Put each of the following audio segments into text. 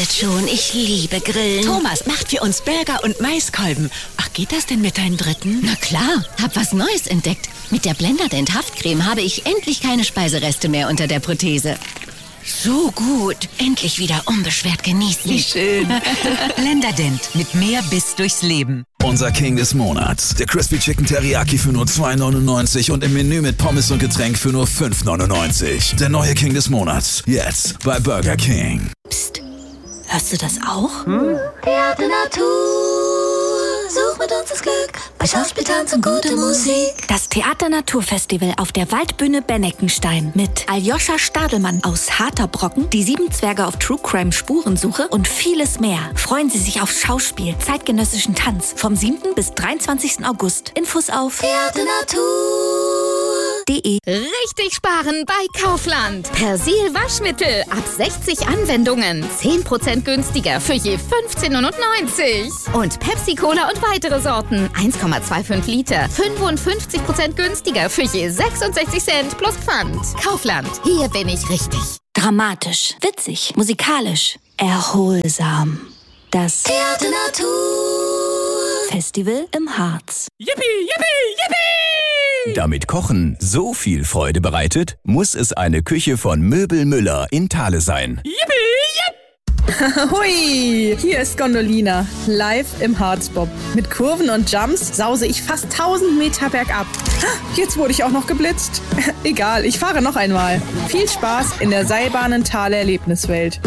knallt schon. Ich liebe Grillen. Thomas macht für uns Burger und Maiskolben. Ach, geht das denn mit deinen Dritten? Na klar, hab was Neues entdeckt. Mit der Blenderdent Haftcreme habe ich endlich keine Speisereste mehr unter der Prothese. So gut. Endlich wieder unbeschwert genießen. Wie schön. Blenderdent. Mit mehr Biss durchs Leben. Unser King des Monats. Der Crispy Chicken Teriyaki für nur $2,99 und im Menü mit Pommes und Getränk für nur $5,99. Der neue King des Monats. Jetzt bei Burger King. Psst. Hörst du das auch? Theater Natur, such mit uns das Glück. Bei Schauspiel, Tanz und gute Musik. Das Theater Naturfestival auf der Waldbühne Benneckenstein mit Aljoscha Stadelmann aus Harter Brocken, die 7 Zwerge auf True Crime Spurensuche und vieles mehr. Freuen Sie sich auf Schauspiel, zeitgenössischen Tanz vom 7. bis 23. August. Infos auf theaternatur.de. Richtig sparen bei Kaufland. Persil Waschmittel ab 60 Anwendungen. 10% günstiger für je 15,99 €. Und Pepsi Cola und weitere Sorten. 1,25 Liter. 55% günstiger für je 66 Cent plus Pfand. Kaufland. Hier bin ich richtig. Dramatisch, witzig, musikalisch, erholsam. Das Theater Natur. Festival im Harz. Yippie, yippie, yippie! Damit Kochen so viel Freude bereitet, muss es eine Küche von Möbel Müller in Thale sein. Yippie, yipp! Hui, hier ist Gondolina, live im Harzbob. Mit Kurven und Jumps sause ich fast 1000 Meter bergab. Jetzt wurde ich auch noch geblitzt. Egal, ich fahre noch einmal. Viel Spaß in der Seilbahn Thaler Erlebniswelt.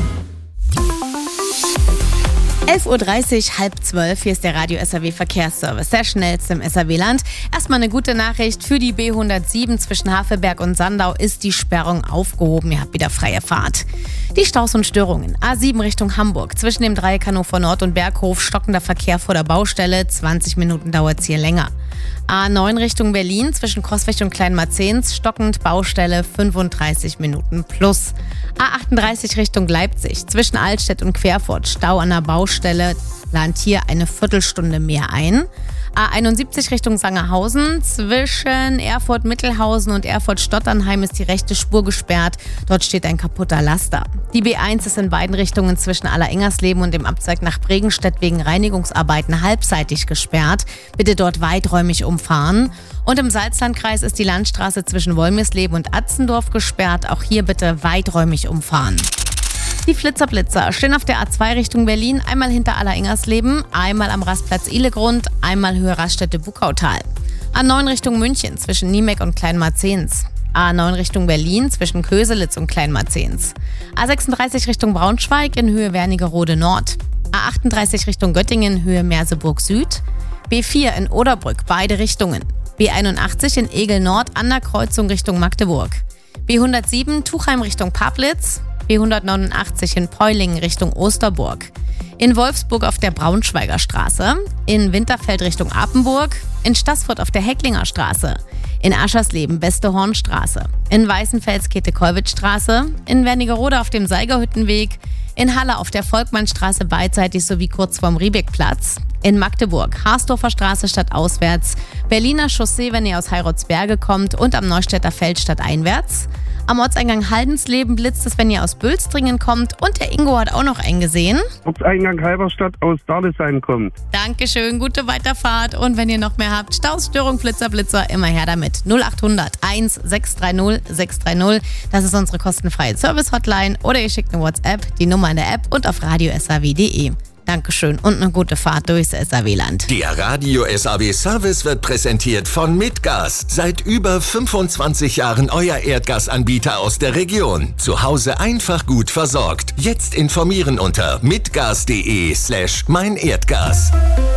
11:30 Uhr, 11:30, hier ist der Radio SAW Verkehrsservice, der schnellste im SAW-Land. Erstmal eine gute Nachricht, für die B107 zwischen Havelberg und Sandau ist die Sperrung aufgehoben, ihr habt wieder freie Fahrt. Die Staus und Störungen, A7 Richtung Hamburg, zwischen dem Dreieck Hannover Nord und Berghof, stockender Verkehr vor der Baustelle, 20 Minuten dauert es hier länger. A9 Richtung Berlin, zwischen Crossweg und Kleinmarzens, stockend Baustelle, 35 Minuten plus. A38 Richtung Leipzig, zwischen Altstedt und Querfurt, Stau an der Baustelle, plant hier eine Viertelstunde mehr ein. A71 Richtung Sangerhausen, zwischen Erfurt-Mittelhausen und Erfurt-Stotternheim ist die rechte Spur gesperrt. Dort steht ein kaputter Laster. Die B1 ist in beiden Richtungen zwischen Allerengersleben und dem Abzweig nach Bregenstedt wegen Reinigungsarbeiten halbseitig gesperrt. Bitte dort weiträumig umfahren. Und im Salzlandkreis ist die Landstraße zwischen Wolmirsleben und Atzendorf gesperrt. Auch hier bitte weiträumig umfahren. Die Flitzer stehen auf der A2 Richtung Berlin, einmal hinter Allerengersleben, einmal am Rastplatz Ihlegrund, einmal Höhe Raststätte-Buckautal. A9 Richtung München zwischen Niemek und Kleinmarzens. A9 Richtung Berlin zwischen Köselitz und Kleinmarzens. A36 Richtung Braunschweig in Höhe Wernigerode Nord. A38 Richtung Göttingen, Höhe Merseburg Süd. B4 in Oderbrück, beide Richtungen. B81 in Egel Nord an der Kreuzung Richtung Magdeburg. B107 Tuchheim Richtung Pablitz. B189 in Peulingen Richtung Osterburg. In Wolfsburg auf der Braunschweiger Straße. In Winterfeld Richtung Apenburg. In Staßfurt auf der Hecklinger Straße. In Aschersleben Beste Hornstraße. In Weißenfels Käthe-Kollwitz-Straße. In Wernigerode auf dem Seigerhüttenweg. In Halle auf der Volkmannstraße beidseitig sowie kurz vorm Riebeckplatz. In Magdeburg Harsdorfer Straße stadtauswärts. Berliner Chaussee, wenn ihr aus Heiratsberge kommt. Und am Neustädter Feld stadteinwärts. Am Ortseingang Haldensleben blitzt es, wenn ihr aus Bülstringen kommt. Und der Ingo hat auch noch einen gesehen. Ortseingang Halberstadt aus Dardesheim kommt. Dankeschön, gute Weiterfahrt. Und wenn ihr noch mehr habt, Staus, Störung, Blitzer, immer her damit. 0800 1630 630. Das ist unsere kostenfreie Service-Hotline. Oder ihr schickt eine WhatsApp, die Nummer in der App und auf radiosaw.de. Dankeschön und eine gute Fahrt durchs SAW-Land. Der Radio SAW Service wird präsentiert von Mitgas. Seit über 25 Jahren euer Erdgasanbieter aus der Region. Zu Hause einfach gut versorgt. Jetzt informieren unter mitgas.de/meinerdgas.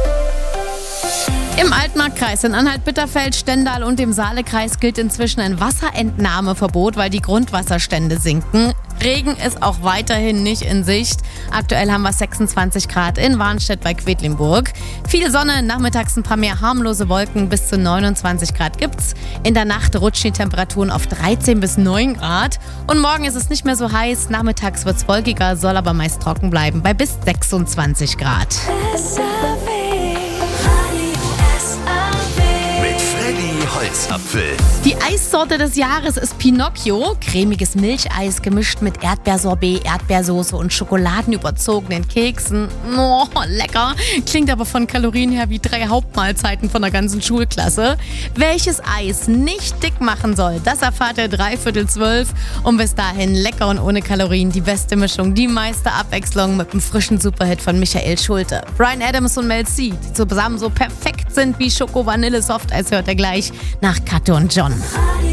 Im Altmarktkreis in Anhalt-Bitterfeld, Stendal und dem Saalekreis gilt inzwischen ein Wasserentnahmeverbot, weil die Grundwasserstände sinken. Regen ist auch weiterhin nicht in Sicht. Aktuell haben wir 26 Grad in Warnstedt bei Quedlinburg. Viel Sonne, nachmittags ein paar mehr harmlose Wolken, bis zu 29 Grad gibt's. In der Nacht rutschen die Temperaturen auf 13 bis 9 Grad. Und morgen ist es nicht mehr so heiß, nachmittags wird's wolkiger, soll aber meist trocken bleiben bei bis 26 Grad. Mit Freddy Holz. Eisapfel. Die Eissorte des Jahres ist Pinocchio. Cremiges Milcheis gemischt mit Erdbeersorbet, Erdbeersoße und schokoladenüberzogenen Keksen. Oh, lecker. Klingt aber von Kalorien her wie 3 Hauptmahlzeiten von der ganzen Schulklasse. Welches Eis nicht dick machen soll, das erfahrt ihr 11:45. Und bis dahin lecker und ohne Kalorien. Die beste Mischung, die meiste Abwechslung mit dem frischen Superhit von Michael Schulte. Bryan Adams und Mel C, die zusammen so perfekt sind wie Schoko-Vanille-Softeis, hört ihr gleich nach Katte und John.